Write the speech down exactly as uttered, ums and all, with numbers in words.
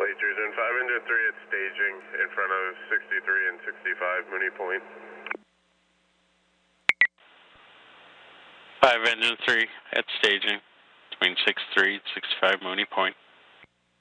Lakers and five engine three at staging in front of sixty-three and sixty-five Mooney Point. five engine three at staging between sixty-three and sixty-five Mooney Point.